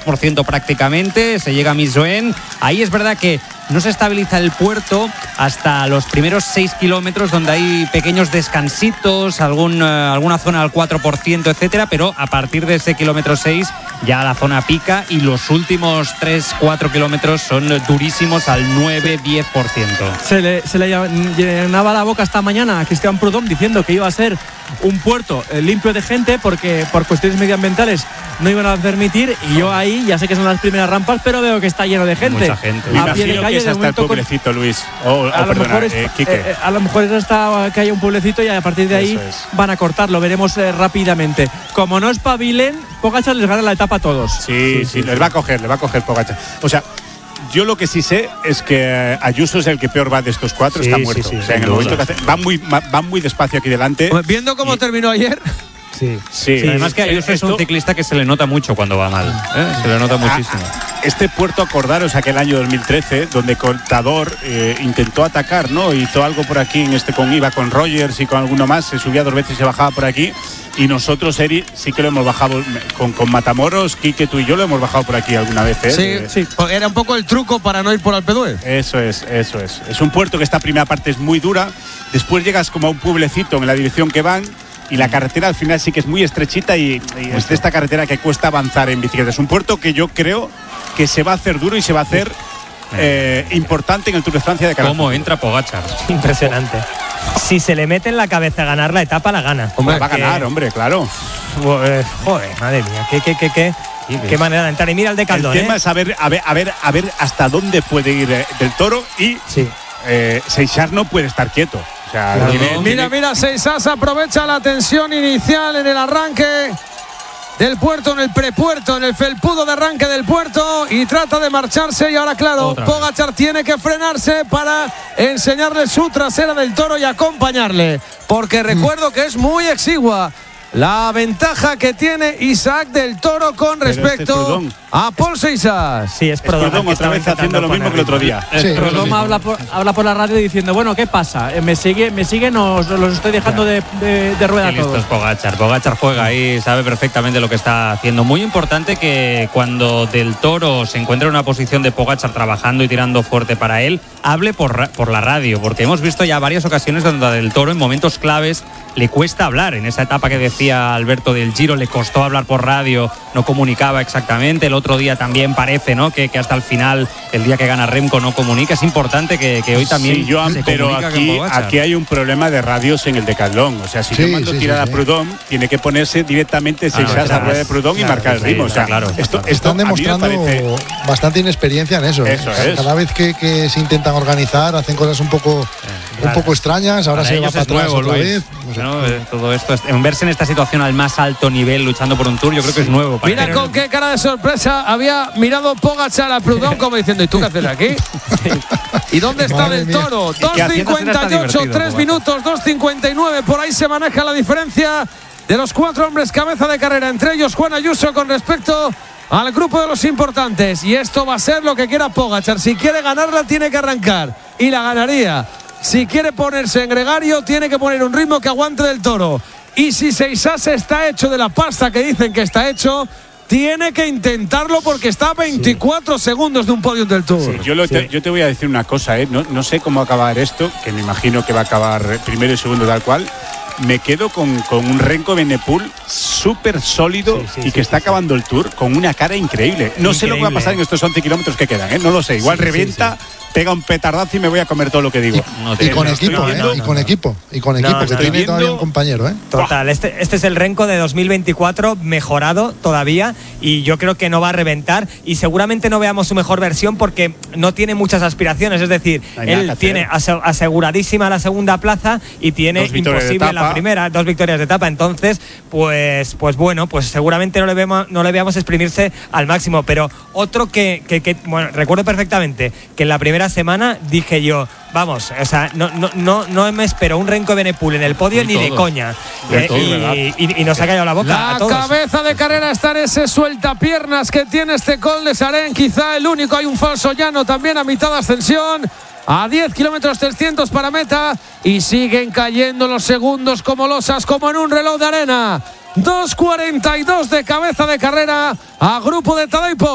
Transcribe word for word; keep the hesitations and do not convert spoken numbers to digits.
por ciento prácticamente, se llega a Misoen. Ahí es verdad que no se estabiliza el puerto hasta los primeros seis kilómetros, donde hay pequeños descansitos, algún, uh, alguna zona al cuatro por ciento, etcétera, pero a partir de ese kilómetro seis ya la zona pica y los últimos tres cuatro kilómetros son durísimos al nueve diez por ciento. Se le, se le llenaba la boca esta mañana a Cristian Prudhomme diciendo que iba a ser un puerto eh, limpio de gente porque por cuestiones medioambientales no iban a permitir, y yo ahí ya sé que son las primeras rampas, pero veo que está lleno de gente. Mucha gente. A pie de calle, que es de hasta el momento pueblecito, con... Luis. O, o, a, lo perdona, mejor es, eh, Quique. eh, a lo mejor es hasta que haya un pueblecito y a partir de ahí es. van a cortarlo, veremos eh, rápidamente. Como no espabilen, Pogačar les gana la etapa a todos. Sí, sí, sí, sí, les va a coger, le va a coger Pogačar. O sea, yo lo que sí sé es que Ayuso es el que peor va de estos cuatro, sí, está muerto. Sí, sí, o sea, en el momento que hace, van muy, van muy despacio aquí delante. Viendo cómo y, terminó ayer. Sí. Sí. sí, además que Ayuso es un ciclista que se le nota mucho cuando va mal, ¿eh? Se le nota muchísimo. Este puerto, acordaros aquel año dos mil trece, donde Contador eh, intentó atacar, ¿no? Hizo algo por aquí, en este con iba con Rogers y con alguno más, se subía dos veces y se bajaba por aquí. Y nosotros, Eri, sí que lo hemos bajado con, con Matamoros, Quique, tú y yo lo hemos bajado por aquí alguna vez, ¿eh? Sí, eh, sí. Era un poco el truco para no ir por Alpedue. Eso es, eso es. Es un puerto que esta primera parte es muy dura, después llegas como a un pueblecito en la dirección que van, y la carretera al final sí que es muy estrechita y, y es de esta carretera que cuesta avanzar en bicicleta. Es un puerto que yo creo que se va a hacer duro y se va a hacer eh, importante en el Tour de Francia de Canadá. ¿Cómo entra Pogačar? Impresionante. Si se le mete en la cabeza ganar la etapa, la gana. Hombre, va a ganar, hombre, claro. Joder, madre mía, qué, qué, qué, qué, qué manera de entrar. Y mira el de Caldón. El tema ¿eh? es a ver, a ver, a ver, a ver hasta dónde puede ir eh, Del Toro y sí. eh, Seixas no puede estar quieto. O sea, claro. tiene, mira, tiene... mira, Seixas aprovecha la tensión inicial en el arranque del puerto, en el prepuerto, en el felpudo de arranque del puerto, y trata de marcharse. Y ahora, claro, Pogačar tiene que frenarse para enseñarle su trasera Del Toro y acompañarle, porque mm. recuerdo que es muy exigua la ventaja que tiene Isaac Del Toro con Pero respecto este a Paul Seixas. Sí, es Prudhomme otra vez haciendo lo mismo que el otro día. Sí, Prudhomme habla por, habla por la radio diciendo, bueno, ¿qué pasa? ¿Me sigue, me siguen o os los estoy dejando de, de, de rueda Qué listo todos? es Pogačar. Pogačar juega ahí, sabe perfectamente lo que está haciendo. Muy importante que cuando Del Toro se encuentre en una posición de Pogačar trabajando y tirando fuerte para él, hable por, por la radio, porque hemos visto ya varias ocasiones donde a Del Toro en momentos claves le cuesta hablar. En esa etapa que decía Alberto del Giro le costó hablar por radio, no comunicaba exactamente. El otro día también parece, ¿no?, que, que hasta el final, el día que gana Remco, no comunica. Es importante que, que hoy también sí, Joan, se pero comunica aquí, con aquí hay un problema de radios en el decatlón. O sea, si sí, yo mando sí, tirar sí, a sí. Prudhomme, tiene que ponerse directamente Seixas ah, a rueda de Prudhomme claro, y marcar sí, el ritmo. sí, o sea, claro. esto, esto están demostrando parece... bastante inexperiencia en eso. Eso ¿eh? es. Cada vez que, que se intentan organizar, hacen cosas un poco, eh, un poco extrañas. Ahora para se va para atrás nuevo, otra Luis, vez. No sé. ¿no? Eh, todo esto, en verse en esta situación al más alto nivel luchando por un Tour, yo creo que es nuevo. Para Mira con qué cara de sorpresa había mirado Pogačar a Prudhomme como diciendo, ¿y tú qué haces aquí? ¿Y dónde está Madre Del mía. Toro? dos cincuenta y ocho, tres minutos, dos cincuenta y nueve, por ahí se maneja la diferencia de los cuatro hombres cabeza de carrera, entre ellos Juan Ayuso con respecto al grupo de los importantes. Y esto va a ser lo que quiera Pogačar. Si quiere ganarla, tiene que arrancar y la ganaría. Si quiere ponerse en gregario, tiene que poner un ritmo que aguante Del Toro. Y si Seixas está hecho de la pasta que dicen que está hecho, tiene que intentarlo porque está a veinticuatro sí. segundos de un podio del Tour. Sí, yo, lo te, sí. yo te voy a decir una cosa, ¿eh? no, no sé cómo acabar esto, que me imagino que va a acabar primero y segundo tal cual. Me quedo con, con un Remco Evenepoel súper sólido sí, sí, y que sí, está sí, acabando sí. el Tour con una cara increíble. No increíble. sé lo que va a pasar en estos once kilómetros que quedan, ¿eh? No lo sé. Igual sí, revienta, sí, sí. pega un petardazo y me voy a comer todo lo que digo. Y, no, y con equipo, ¿eh? Y con equipo. Y con equipo, no, que no, tiene viendo... todavía un compañero, ¿eh? Total, este, este es el Remco de dos mil veinticuatro mejorado todavía y yo creo que no va a reventar y seguramente no veamos su mejor versión porque no tiene muchas aspiraciones. Es decir, no él tiene aseguradísima la segunda plaza y tiene imposible la primera, dos victorias de etapa. Entonces, pues, pues bueno, pues seguramente no le vemos, no le veamos exprimirse al máximo. Pero otro que, que, que bueno, recuerdo perfectamente que en la primera semana dije yo, vamos, o sea, no, no, no, no me espero un Remco Evenepoel en el podio ni de coña. Eh, todo, y, y, y nos ha callado la boca. La a todos. Cabeza de carrera está en ese sueltapiernas que tiene este Col de Sarén, quizá el único. Hay un falso llano también a mitad de ascensión. A diez kilómetros trescientos para meta y siguen cayendo los segundos como losas, como en un reloj de arena. dos cuarenta y dos de cabeza de carrera a grupo de Tadej Pogačar.